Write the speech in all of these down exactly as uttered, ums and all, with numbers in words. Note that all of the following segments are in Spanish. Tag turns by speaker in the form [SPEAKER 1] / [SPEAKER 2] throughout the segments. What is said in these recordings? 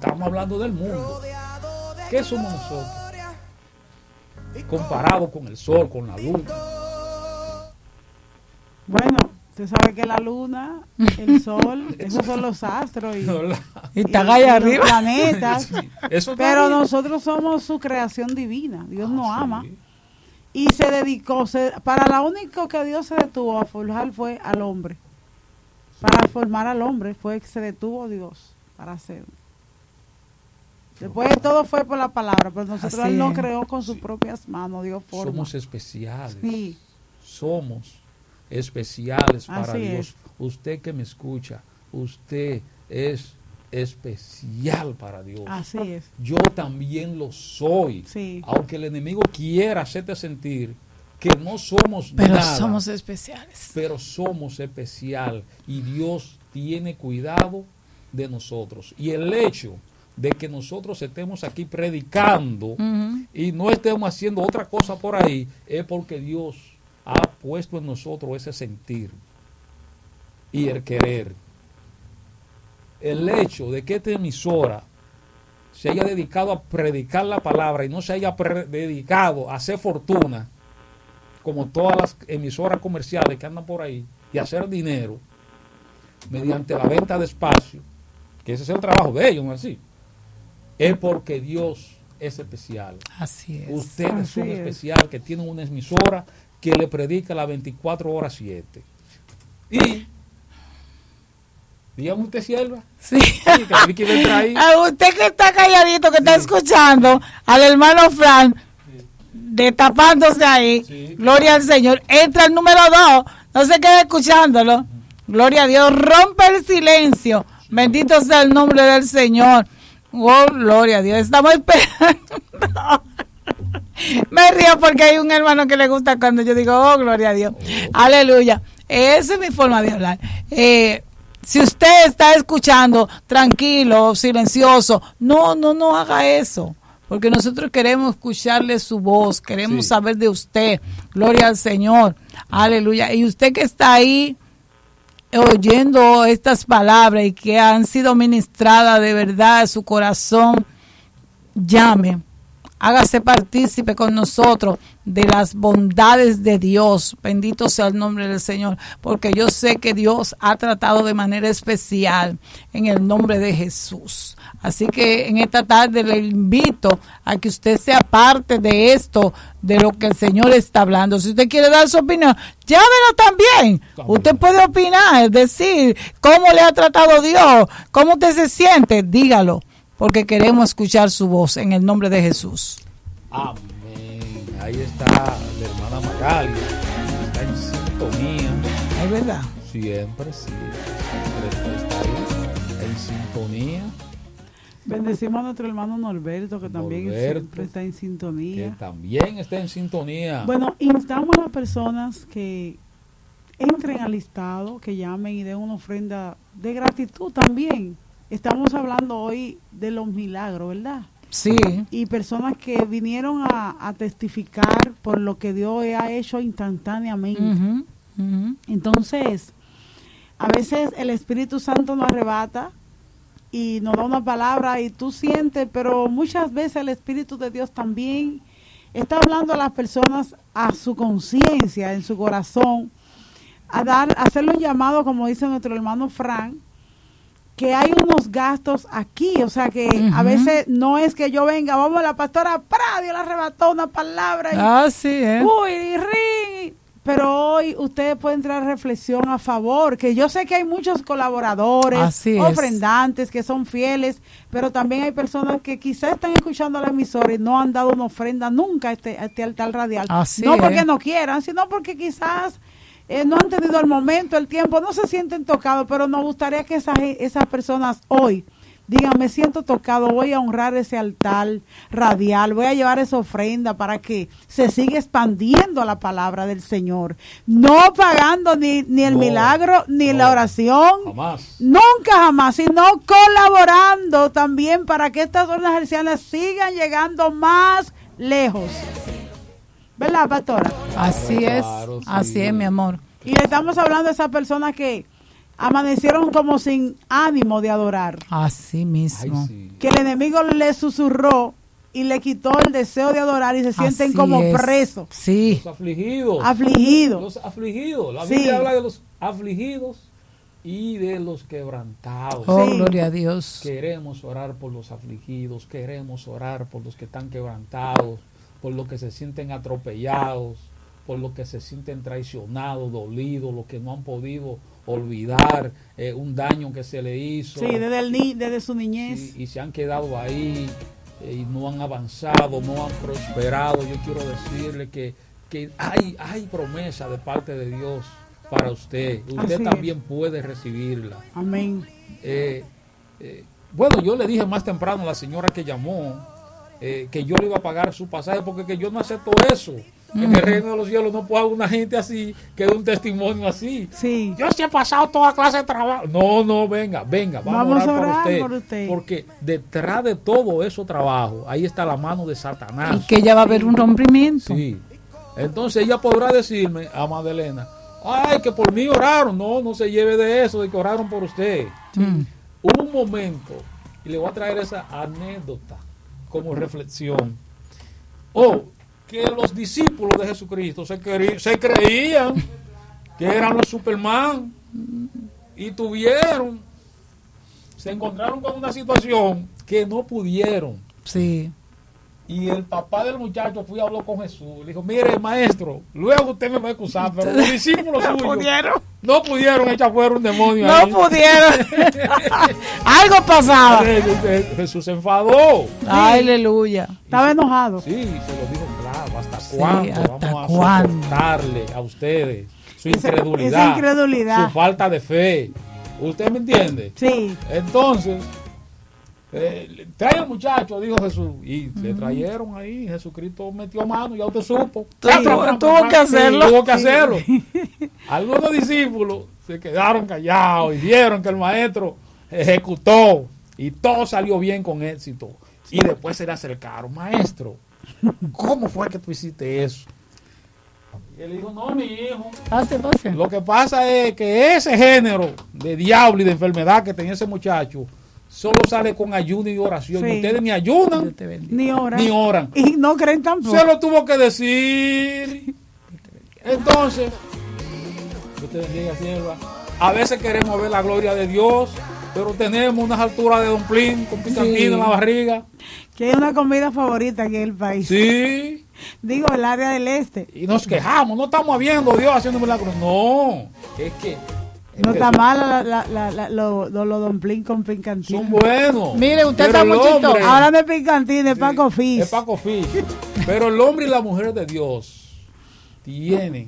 [SPEAKER 1] estamos hablando del mundo. ¿Qué somos nosotros? Comparado con el sol, con la luna.
[SPEAKER 2] Bueno, usted sabe que la luna, el sol, esos son los astros y,
[SPEAKER 3] y, están allá
[SPEAKER 2] y los planetas.
[SPEAKER 1] Sí, eso
[SPEAKER 2] pero
[SPEAKER 1] bien.
[SPEAKER 2] nosotros somos su creación divina. Dios
[SPEAKER 1] Ah,
[SPEAKER 2] nos
[SPEAKER 1] sí.
[SPEAKER 2] ama. Y se dedicó, se, para lo único que Dios se detuvo a forjar fue al hombre. Para formar al hombre fue que se detuvo Dios para hacerlo. Después todo fue por la palabra, pero nosotros
[SPEAKER 3] Así
[SPEAKER 2] Él lo
[SPEAKER 3] es.
[SPEAKER 2] creó con sus
[SPEAKER 1] Sí.
[SPEAKER 2] propias manos, dio forma.
[SPEAKER 1] Somos especiales.
[SPEAKER 2] Sí.
[SPEAKER 1] Somos especiales para
[SPEAKER 2] Así
[SPEAKER 1] Dios.
[SPEAKER 2] es.
[SPEAKER 1] Usted que me escucha, usted es especial para Dios.
[SPEAKER 2] Así es.
[SPEAKER 1] Yo también lo soy.
[SPEAKER 2] Sí.
[SPEAKER 1] Aunque el enemigo quiera hacerte sentir que no somos
[SPEAKER 3] Pero
[SPEAKER 1] nada,
[SPEAKER 3] somos especiales.
[SPEAKER 1] pero somos especial y Dios tiene cuidado de nosotros. Y el hecho de que nosotros estemos aquí predicando
[SPEAKER 3] Uh-huh.
[SPEAKER 1] y no estemos haciendo otra cosa por ahí, es porque Dios ha puesto en nosotros ese sentir y el querer. El hecho de que esta emisora se haya dedicado a predicar la palabra y no se haya pre- dedicado a hacer fortuna, como todas las emisoras comerciales que andan por ahí, y hacer dinero mediante la venta de espacio, que ese es el trabajo de ellos, ¿no es así? Es porque Dios es especial.
[SPEAKER 3] Así es.
[SPEAKER 1] Usted es
[SPEAKER 2] Así
[SPEAKER 1] un
[SPEAKER 2] es.
[SPEAKER 1] especial que tiene una emisora que le predica las veinticuatro horas siete. Y, dígame usted, sierva.
[SPEAKER 3] Sí.
[SPEAKER 1] Sí, que Vicky va a entrar ahí.
[SPEAKER 3] A usted que está calladito, que está
[SPEAKER 1] Sí.
[SPEAKER 3] escuchando al hermano Fran destapándose ahí,
[SPEAKER 1] Sí.
[SPEAKER 3] gloria al Señor, entra el número dos, no se quede escuchándolo, gloria a Dios, rompe el silencio, bendito sea el nombre del Señor, oh, gloria a Dios, estamos esperando. Me río porque hay un hermano que le gusta cuando yo digo, oh, gloria a Dios,
[SPEAKER 1] Oh.
[SPEAKER 3] aleluya, esa es mi forma de hablar. eh, Si usted está escuchando tranquilo, silencioso, no, no, no haga eso, porque nosotros queremos escucharle su voz, queremos
[SPEAKER 1] Sí.
[SPEAKER 3] saber de usted, gloria al Señor, aleluya. Y usted que está ahí oyendo estas palabras y que han sido ministradas de verdad a su corazón, llame, hágase partícipe con nosotros de las bondades de Dios. Bendito sea el nombre del Señor, porque yo sé que Dios ha tratado de manera especial en el nombre de Jesús. Así que en esta tarde le invito a que usted sea parte de esto, de lo que el Señor está hablando. Si usted quiere dar su opinión, llámelo también.
[SPEAKER 1] También.
[SPEAKER 3] Usted puede opinar, es decir, cómo le ha tratado Dios, cómo usted se siente, dígalo, porque queremos escuchar su voz en el nombre de Jesús.
[SPEAKER 1] Amén. Ahí está la hermana Magalia. Está en sintonía.
[SPEAKER 3] Es verdad.
[SPEAKER 1] Siempre, sí. Siempre está ahí en sintonía.
[SPEAKER 2] Bendecimos a nuestro hermano Norberto, que también
[SPEAKER 1] Norberto,
[SPEAKER 2] siempre está en
[SPEAKER 1] Que
[SPEAKER 2] sintonía.
[SPEAKER 1] también está en sintonía.
[SPEAKER 2] Bueno, instamos a las personas que entren al listado, que llamen y den una ofrenda de gratitud también. Estamos hablando hoy de los milagros, ¿verdad?
[SPEAKER 3] Sí.
[SPEAKER 2] Y personas que vinieron a, a testificar por lo que Dios ha hecho instantáneamente.
[SPEAKER 3] Ujú, ujú.
[SPEAKER 2] Entonces, a veces el Espíritu Santo nos arrebata y nos da una palabra y tú sientes, pero muchas veces el Espíritu de Dios también está hablando a las personas a su conciencia, en su corazón, a dar, a hacerle un llamado, como dice nuestro hermano Fran, que hay unos gastos aquí, o sea que
[SPEAKER 3] Ujú.
[SPEAKER 2] a veces no es que yo venga, vamos a la pastora, ¡pra! Dios le arrebató una palabra y
[SPEAKER 3] Así es.
[SPEAKER 2] uy, y ri. Pero hoy ustedes pueden traer reflexión a favor, que yo sé que hay muchos colaboradores,
[SPEAKER 3] Así es.
[SPEAKER 2] ofrendantes que son fieles, pero también hay personas que quizás están escuchando la emisora y no han dado una ofrenda nunca a este, a este altar radial.
[SPEAKER 3] Así
[SPEAKER 2] no porque
[SPEAKER 3] es.
[SPEAKER 2] no quieran, sino porque quizás eh, no han tenido el momento, el tiempo, no se sienten tocados, pero nos gustaría que esas, esas personas hoy digan, me siento tocado, voy a honrar ese altar radial, voy a llevar esa ofrenda para que se siga expandiendo la palabra del Señor. No pagando ni, ni el
[SPEAKER 1] No,
[SPEAKER 2] milagro, ni
[SPEAKER 1] no,
[SPEAKER 2] la oración,
[SPEAKER 1] Jamás.
[SPEAKER 2] nunca jamás, sino colaborando también para que estas zonas hercianas sigan llegando más lejos. ¿Verdad, pastora?
[SPEAKER 3] Así es.
[SPEAKER 1] Claro, sí.
[SPEAKER 3] Así es, mi amor.
[SPEAKER 2] Y le estamos hablando a esas personas que amanecieron como sin ánimo de adorar.
[SPEAKER 3] Así mismo.
[SPEAKER 1] Ay, sí.
[SPEAKER 2] Que el enemigo le susurró y le quitó el deseo de adorar y se sienten
[SPEAKER 3] Así
[SPEAKER 2] como
[SPEAKER 3] es.
[SPEAKER 2] presos,
[SPEAKER 3] Sí.
[SPEAKER 1] Los afligidos.
[SPEAKER 2] afligidos.
[SPEAKER 1] Los afligidos. La
[SPEAKER 2] Sí.
[SPEAKER 1] Biblia habla de los afligidos y de los quebrantados.
[SPEAKER 3] Oh,
[SPEAKER 2] Sí.
[SPEAKER 3] gloria a Dios.
[SPEAKER 1] Queremos orar por los afligidos, queremos orar por los que están quebrantados, por los que se sienten atropellados, por los que se sienten traicionados, dolidos, los que no han podido olvidar eh, un daño que se le hizo.
[SPEAKER 2] Sí, desde, el ni desde su niñez.
[SPEAKER 1] Sí, y se han quedado ahí eh, y no han avanzado, no han prosperado. Yo quiero decirle que, que hay, hay promesa de parte de Dios para usted. Usted
[SPEAKER 2] Así
[SPEAKER 1] también puede recibirla.
[SPEAKER 2] Amén.
[SPEAKER 1] Eh, eh, bueno, yo le dije más temprano a la señora que llamó eh, que yo le iba a pagar su pasaje porque que yo no acepto eso. En el reino de los cielos no puedo haber una gente así que dé un testimonio así.
[SPEAKER 2] Sí.
[SPEAKER 1] Yo sí he pasado toda clase de trabajo. No, no, venga, venga, vamos, a orar, por, usted,
[SPEAKER 2] por usted.
[SPEAKER 1] Porque detrás de todo eso trabajo, ahí está la mano de Satanás.
[SPEAKER 3] Y que ya va a haber un rompimiento.
[SPEAKER 1] Sí. Entonces ella podrá decirme a Magdalena, ay, que por mí oraron. No, no se lleve de eso, de que oraron por usted.
[SPEAKER 3] Mm.
[SPEAKER 1] Hubo un momento, y le voy a traer esa anécdota como reflexión. Oh, que los discípulos de Jesucristo se, querí, se creían que eran los Superman y tuvieron, se encontraron con una situación que no pudieron.
[SPEAKER 3] Sí.
[SPEAKER 1] Y el papá del muchacho fue y habló con Jesús. Le dijo, mire, maestro, luego usted me va a excusar, pero los discípulos
[SPEAKER 3] No
[SPEAKER 1] suyos
[SPEAKER 3] pudieron.
[SPEAKER 1] no pudieron echar fuera un demonio
[SPEAKER 3] No
[SPEAKER 1] ahí.
[SPEAKER 3] pudieron. Algo pasaba.
[SPEAKER 1] Jesús se enfadó.
[SPEAKER 3] Aleluya.
[SPEAKER 2] Estaba enojado.
[SPEAKER 1] Sí, se lo dijo claro. ¿Hasta
[SPEAKER 3] Sí,
[SPEAKER 1] cuándo
[SPEAKER 3] ¿hasta
[SPEAKER 1] vamos a
[SPEAKER 3] cuándo?
[SPEAKER 1] soportarle a ustedes su
[SPEAKER 2] Esa-
[SPEAKER 1] incredulidad,
[SPEAKER 2] esa incredulidad.
[SPEAKER 1] su falta de fe? ¿Usted me entiende?
[SPEAKER 2] Sí.
[SPEAKER 1] Entonces, eh, trae al muchacho, dijo Jesús, y le trajeron ahí. Jesucristo metió mano, ya usted supo.
[SPEAKER 3] Sí, tuvo que hacerlo.
[SPEAKER 1] Tuvo que hacerlo. Algunos discípulos se quedaron callados y vieron que el maestro ejecutó y todo salió bien con éxito. Y después se le acercaron, maestro, ¿cómo fue que tú hiciste eso? Y él dijo, no, mi hijo,
[SPEAKER 3] Pase, pase.
[SPEAKER 1] lo que pasa es que ese género de diablo y de enfermedad que tenía ese muchacho solo sale con ayuno y oración.
[SPEAKER 2] Sí.
[SPEAKER 1] Y ustedes ni ayunan
[SPEAKER 3] Dios te bendiga.
[SPEAKER 2] Ni oran.
[SPEAKER 1] ni oran.
[SPEAKER 2] Y no creen tampoco.
[SPEAKER 1] Se lo tuvo que decir. Entonces, Dios te bendiga, sierva. A veces queremos ver la gloria de Dios, pero tenemos unas alturas de domplín con picantino
[SPEAKER 3] Sí.
[SPEAKER 1] en la barriga.
[SPEAKER 2] Que es una comida favorita aquí en el país.
[SPEAKER 1] Sí.
[SPEAKER 2] Digo, el área del este.
[SPEAKER 1] Y nos quejamos, no estamos viendo a Dios haciendo milagros. No, es que
[SPEAKER 2] No está mala la, la, la, la- lo- lo- los domplín con picantina.
[SPEAKER 1] son buenos.
[SPEAKER 3] Mire, usted
[SPEAKER 1] Pero
[SPEAKER 3] está
[SPEAKER 1] el
[SPEAKER 3] muchito.
[SPEAKER 1] hombre-
[SPEAKER 2] Ahora no es picantina, es Paco Fish.
[SPEAKER 1] Es Paco Fish. Pero el hombre y la mujer de Dios tienen,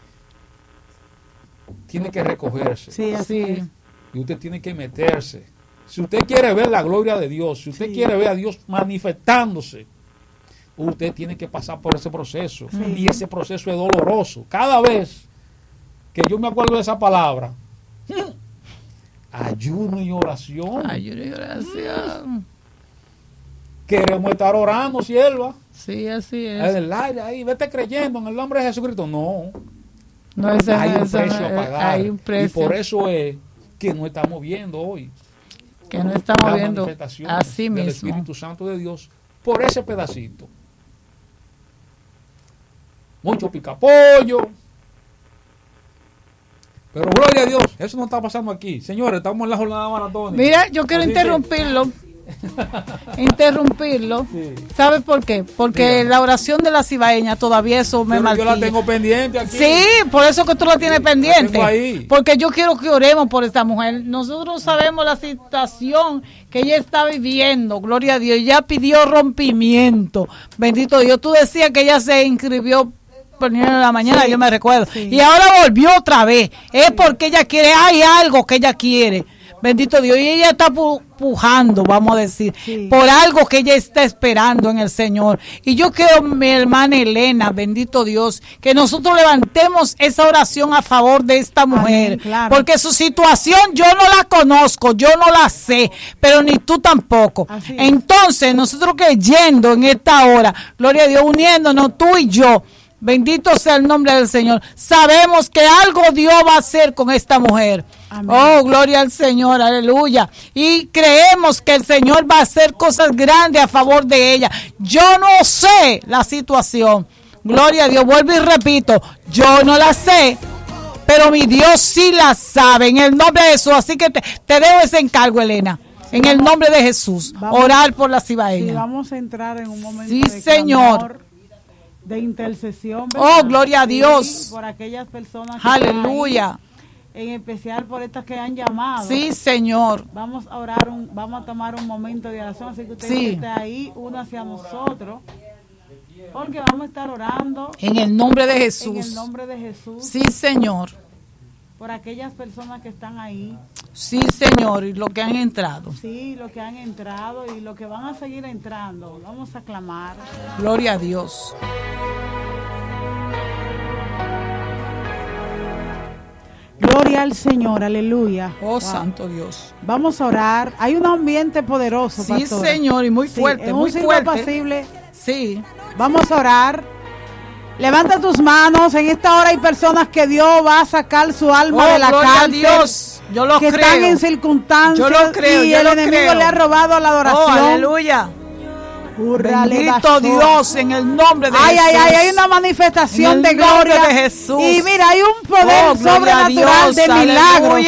[SPEAKER 1] tiene que recogerse.
[SPEAKER 2] Sí, así
[SPEAKER 3] Sí.
[SPEAKER 2] es.
[SPEAKER 1] Y usted tiene que meterse. Si usted quiere ver la gloria de Dios, si usted
[SPEAKER 2] Sí.
[SPEAKER 1] quiere ver a Dios manifestándose, usted tiene que pasar por ese proceso.
[SPEAKER 2] Sí.
[SPEAKER 1] Y ese proceso es doloroso. Cada vez que yo me acuerdo de esa palabra, ayuno y oración.
[SPEAKER 3] Ayuno y oración.
[SPEAKER 1] Queremos estar orando, sierva.
[SPEAKER 3] Sí, así
[SPEAKER 1] En
[SPEAKER 3] es.
[SPEAKER 1] el aire ahí, vete creyendo en el nombre de Jesucristo. No,
[SPEAKER 3] No, ese-
[SPEAKER 1] hay un
[SPEAKER 3] ese-
[SPEAKER 1] precio a pagar.
[SPEAKER 3] Hay un precio
[SPEAKER 1] Y por eso es que no estamos viendo hoy
[SPEAKER 3] que no estamos
[SPEAKER 1] la
[SPEAKER 3] viendo
[SPEAKER 1] manifestación
[SPEAKER 3] así
[SPEAKER 1] del
[SPEAKER 3] mismo.
[SPEAKER 1] Espíritu Santo de Dios por ese pedacito. Mucho picapollo. Pero gloria a Dios, eso no está pasando aquí. Señores, estamos en la jornada maratónica.
[SPEAKER 3] Mira, yo quiero
[SPEAKER 1] Así que-
[SPEAKER 3] interrumpirlo. interrumpirlo.
[SPEAKER 1] Sí.
[SPEAKER 3] ¿Sabe por qué? Porque
[SPEAKER 1] Dígame.
[SPEAKER 3] la oración de la cibaeña todavía eso me
[SPEAKER 1] Pero yo la
[SPEAKER 3] martilla.
[SPEAKER 1] tengo pendiente aquí.
[SPEAKER 3] Sí, por eso que tú la tienes pendiente.
[SPEAKER 1] tengo ahí.
[SPEAKER 3] Porque yo quiero que oremos por esta mujer. Nosotros sabemos la situación que ella está viviendo. Gloria a Dios. Ella pidió rompimiento. Bendito Dios. Tú decías que ella se inscribió por niño de la mañana,
[SPEAKER 2] Sí,
[SPEAKER 3] yo me recuerdo.
[SPEAKER 2] sí.
[SPEAKER 3] Y ahora volvió otra vez. Es porque ella quiere, hay algo que ella quiere. Bendito Dios. Y ella está pu- pujando, vamos a decir,
[SPEAKER 2] Sí.
[SPEAKER 3] por algo que ella está esperando en el Señor. Y yo quiero, mi hermana Elena, bendito Dios, que nosotros levantemos esa oración a favor de esta mujer.
[SPEAKER 2] Amén, claro.
[SPEAKER 3] Porque su situación yo no la conozco, yo no la sé, pero ni tú tampoco.
[SPEAKER 2] Así es.
[SPEAKER 3] Entonces, nosotros creyendo en esta hora, gloria a Dios, uniéndonos tú y yo, Bendito sea el nombre del Señor. Sabemos que algo Dios va a hacer con esta mujer. Amén. Oh, gloria al Señor, aleluya. Y creemos que el Señor va a hacer cosas grandes a favor de ella. Yo no sé la situación. Gloria a Dios, vuelvo y repito, yo no la sé, pero mi Dios sí la sabe, en el nombre de Jesús. Así que te, te dejo ese encargo, Elena. Sí, en vamos, el nombre de Jesús, vamos, orar por la cibaeña.
[SPEAKER 2] Sí, vamos a entrar en un momento
[SPEAKER 3] sí,
[SPEAKER 2] de
[SPEAKER 3] Señor.
[SPEAKER 2] Clamor, de intercesión. ¿Verdad?
[SPEAKER 3] Oh, gloria a Dios.
[SPEAKER 2] Sí, por aquellas personas que
[SPEAKER 3] aleluya.
[SPEAKER 2] En especial por estas que han llamado.
[SPEAKER 3] Sí, Señor.
[SPEAKER 2] Vamos a orar, un, vamos a tomar un momento de oración, así que usted sí. que esté ahí, uno hacia nosotros, porque vamos a estar orando.
[SPEAKER 3] En el nombre de Jesús.
[SPEAKER 2] En el nombre de Jesús.
[SPEAKER 3] Sí, Señor.
[SPEAKER 2] Por aquellas personas que están ahí.
[SPEAKER 3] Sí, Señor, y los que han entrado.
[SPEAKER 2] Sí, los que han entrado y los que van a seguir entrando. Vamos a clamar.
[SPEAKER 3] Gloria a Dios.
[SPEAKER 2] Gloria al Señor, aleluya.
[SPEAKER 3] Oh, wow. Santo Dios.
[SPEAKER 2] Vamos a orar. Hay un ambiente poderoso,
[SPEAKER 3] sí,
[SPEAKER 2] pastor.
[SPEAKER 3] Señor, y muy fuerte,
[SPEAKER 2] sí,
[SPEAKER 3] muy
[SPEAKER 2] un
[SPEAKER 3] fuerte.
[SPEAKER 2] Pasible.
[SPEAKER 3] Sí.
[SPEAKER 2] Vamos a orar. Levanta tus manos. En esta hora hay personas que Dios va a sacar su alma
[SPEAKER 3] oh,
[SPEAKER 2] de la
[SPEAKER 3] gloria
[SPEAKER 2] cárcel.
[SPEAKER 3] A Dios. Yo lo
[SPEAKER 2] que
[SPEAKER 3] creo.
[SPEAKER 2] están en circunstancias.
[SPEAKER 3] Yo lo creo.
[SPEAKER 2] Y
[SPEAKER 3] yo
[SPEAKER 2] el
[SPEAKER 3] lo
[SPEAKER 2] enemigo
[SPEAKER 3] creo.
[SPEAKER 2] le ha robado la adoración.
[SPEAKER 3] Oh, aleluya.
[SPEAKER 2] Urra,
[SPEAKER 3] bendito Dios, en el nombre de
[SPEAKER 2] ay,
[SPEAKER 3] Jesús.
[SPEAKER 2] Ay, ay, hay una manifestación de gloria
[SPEAKER 3] de Jesús.
[SPEAKER 2] Y mira, hay un poder
[SPEAKER 3] oh,
[SPEAKER 2] sobrenatural
[SPEAKER 3] Dios,
[SPEAKER 2] de milagros.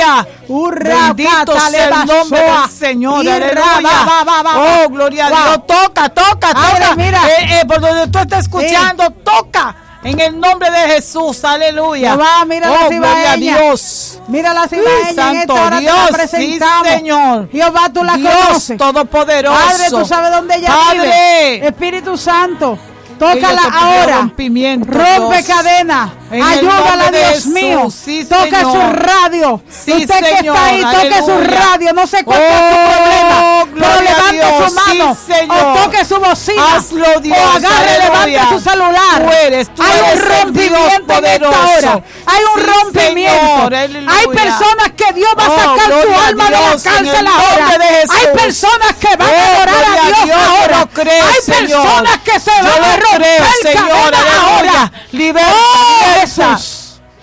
[SPEAKER 3] Urra, bendito sea el nombre del Señor. Aleluya. Va, va, va, oh, gloria wow. a Dios. Toca, toca,
[SPEAKER 2] Abre,
[SPEAKER 3] toca.
[SPEAKER 2] Mira.
[SPEAKER 3] Eh, eh, por donde tú estás escuchando, sí. toca. En el nombre de Jesús, aleluya.
[SPEAKER 2] Jehová, mira
[SPEAKER 3] oh,
[SPEAKER 2] la cibaeña.
[SPEAKER 3] Gloria a Dios.
[SPEAKER 2] Mira la cibaeña,
[SPEAKER 3] sí, Santo
[SPEAKER 2] en esta hora
[SPEAKER 3] Dios,
[SPEAKER 2] te la presentamos.
[SPEAKER 3] Sí, Señor.
[SPEAKER 2] Jehová, tú la
[SPEAKER 3] Dios
[SPEAKER 2] conoces.
[SPEAKER 3] Todopoderoso.
[SPEAKER 2] Padre, tú sabes dónde ella
[SPEAKER 3] Padre.
[SPEAKER 2] vive. Espíritu Santo, tócala ahora. Rompe
[SPEAKER 3] Dios.
[SPEAKER 2] cadenas. Ayúdala, Dios mío.
[SPEAKER 3] Sí,
[SPEAKER 2] toca
[SPEAKER 3] Señor.
[SPEAKER 2] su radio.
[SPEAKER 3] Sí,
[SPEAKER 2] Usted
[SPEAKER 3] Señor.
[SPEAKER 2] que está ahí, toque
[SPEAKER 3] aleluya.
[SPEAKER 2] su radio. No sé cuál
[SPEAKER 3] oh,
[SPEAKER 2] es su problema. Pero levante su mano.
[SPEAKER 3] Sí,
[SPEAKER 2] o toque su bocina.
[SPEAKER 3] Hazlo, Dios.
[SPEAKER 2] O agarre, levante su celular.
[SPEAKER 3] Tú eres, tú
[SPEAKER 2] Hay
[SPEAKER 3] eres
[SPEAKER 2] un rompimiento en esta hora. Hay un
[SPEAKER 3] sí,
[SPEAKER 2] rompimiento.
[SPEAKER 3] Señor,
[SPEAKER 2] hay personas que Dios va a sacar
[SPEAKER 3] oh,
[SPEAKER 2] su alma
[SPEAKER 3] Dios,
[SPEAKER 2] de la cárcel ahora. Hay personas que van
[SPEAKER 3] oh,
[SPEAKER 2] a adorar a Dios,
[SPEAKER 3] Dios,
[SPEAKER 2] ahora.
[SPEAKER 3] Creo,
[SPEAKER 2] hay
[SPEAKER 3] Señor.
[SPEAKER 2] personas que se
[SPEAKER 3] yo
[SPEAKER 2] van a romper
[SPEAKER 3] creo, Señor,
[SPEAKER 2] ahora.
[SPEAKER 3] Liberta,
[SPEAKER 2] oh,
[SPEAKER 3] liberta.
[SPEAKER 2] Jesús.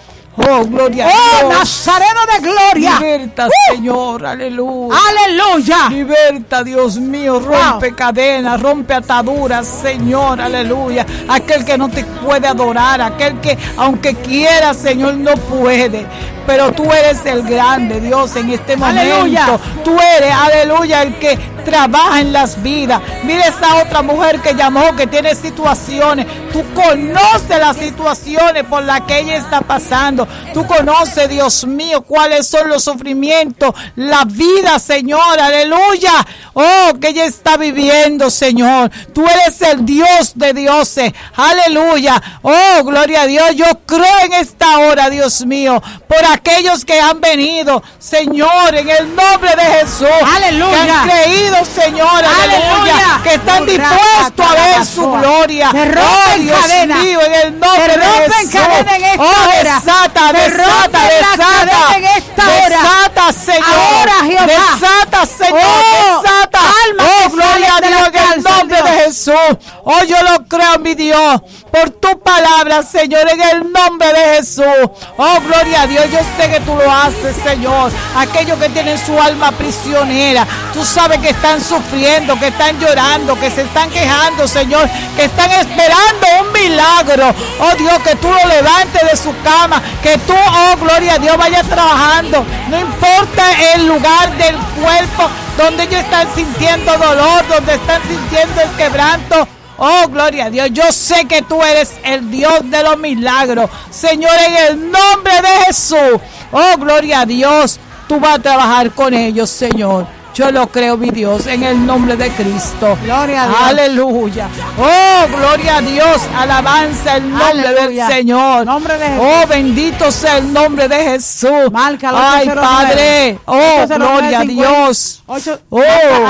[SPEAKER 3] Oh, gloria
[SPEAKER 2] oh,
[SPEAKER 3] a Dios.
[SPEAKER 2] Nazareno de gloria.
[SPEAKER 3] Liberta,
[SPEAKER 2] uh.
[SPEAKER 3] Señor, aleluya.
[SPEAKER 2] Aleluya.
[SPEAKER 3] Liberta, Dios mío, rompe wow. cadenas, rompe ataduras, Señor, aleluya. Aquel que no te puede adorar, aquel que aunque quiera, Señor, no puede. Pero tú eres el grande, Dios, en este momento.
[SPEAKER 2] Aleluya.
[SPEAKER 3] Tú eres, aleluya, el que trabaja en las vidas. Mira esa otra mujer que llamó, que tiene situaciones. Tú conoces las situaciones por las que ella está pasando. Tú conoces, Dios mío, cuáles son los sufrimientos, la vida, Señor, aleluya. Oh, que ella está viviendo, Señor. Tú eres el Dios de dioses, aleluya. Oh, gloria a Dios. Yo creo en esta hora, Dios mío, por aquellos que han venido, Señor, en el nombre de Jesús.
[SPEAKER 2] Aleluya.
[SPEAKER 3] Que han creído, Señor, aleluya. aleluya. Que están dispuestos a ver su gloria.
[SPEAKER 2] Que rompen
[SPEAKER 3] oh, Dios
[SPEAKER 2] cadena.
[SPEAKER 3] mío, en el nombre
[SPEAKER 2] que
[SPEAKER 3] de
[SPEAKER 2] Jesús. Cadena en esta
[SPEAKER 3] oh,
[SPEAKER 2] hora.
[SPEAKER 3] desata,
[SPEAKER 2] que
[SPEAKER 3] desata, desata.
[SPEAKER 2] En esta hora.
[SPEAKER 3] Desata, Señor.
[SPEAKER 2] Ahora, Jehová.
[SPEAKER 3] Desata, Señor.
[SPEAKER 2] Oh,
[SPEAKER 3] desata.
[SPEAKER 2] Alma
[SPEAKER 3] oh, gloria a Dios, en el nombre Dios. de Jesús. Oh, yo lo creo, mi Dios, por tu palabra, Señor, en el nombre de Jesús. Oh, gloria a Dios. Yo sé que tú lo haces, Señor. Aquellos que tienen su alma prisionera, tú sabes que están sufriendo, que están llorando, que se están quejando, Señor, que están esperando un milagro. Oh, Dios, que tú lo levantes de su cama, que tú, oh, gloria a Dios, vayas trabajando. No importa el lugar del cuerpo donde ellos están sintiendo dolor, donde están sintiendo el quebranto. Oh, gloria a Dios. Yo sé que tú eres el Dios de los milagros. Señor, en el nombre de Jesús. Oh, gloria a Dios. Tú vas a trabajar con ellos, Señor. Yo lo creo, mi Dios, en el nombre de Cristo.
[SPEAKER 2] Gloria a Dios.
[SPEAKER 3] Aleluya. Oh, gloria a Dios. Alabanza el nombre Aleluya. del Señor.
[SPEAKER 2] Nombre de Jesús.
[SPEAKER 3] Oh, bendito sea el nombre de Jesús.
[SPEAKER 2] Marca
[SPEAKER 3] Ay, Padre. Oh, gloria a Dios.
[SPEAKER 2] ocho,
[SPEAKER 3] oh,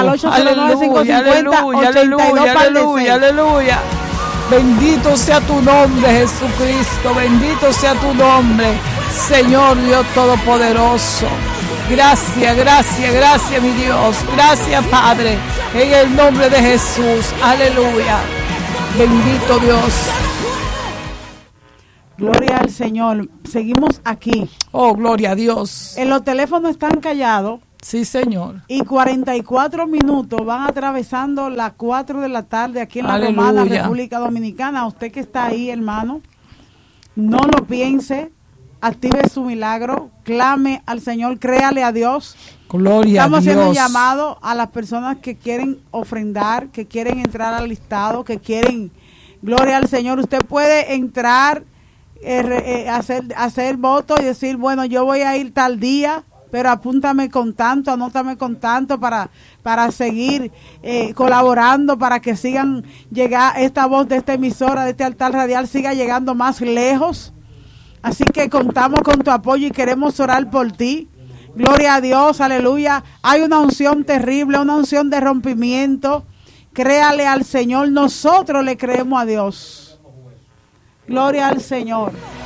[SPEAKER 3] aleluya, aleluya, aleluya, aleluya, aleluya. Bendito sea tu nombre, Jesucristo. Bendito sea tu nombre, Señor Dios Todopoderoso. Gracias, gracias, gracias, mi Dios. Gracias, Padre. En el nombre de Jesús. Aleluya. Bendito Dios.
[SPEAKER 2] Gloria al Señor. Seguimos aquí.
[SPEAKER 3] Oh, gloria a Dios.
[SPEAKER 2] En los teléfonos están callados.
[SPEAKER 3] Sí, Señor.
[SPEAKER 2] Y cuarenta y cuatro minutos van atravesando las cuatro de la tarde aquí en la
[SPEAKER 3] Aleluya.
[SPEAKER 2] Romana, República Dominicana. Usted que está ahí, hermano, no lo piense, active su milagro, clame al Señor, créale a Dios.
[SPEAKER 3] Gloria
[SPEAKER 2] Estamos
[SPEAKER 3] a Dios.
[SPEAKER 2] haciendo un llamado a las personas que quieren ofrendar, que quieren entrar al listado, que quieren, gloria al Señor. Usted puede entrar, eh, eh, hacer, hacer voto y decir, bueno, yo voy a ir tal día, pero apúntame con tanto, anótame con tanto para, para seguir eh, colaborando, para que sigan llegar, esta voz de esta emisora, de este altar radial, siga llegando más lejos. Así que contamos con tu apoyo y queremos orar por ti. Gloria a Dios, aleluya. Hay una unción terrible, una unción de rompimiento. Créale al Señor, nosotros le creemos a Dios. Gloria al Señor.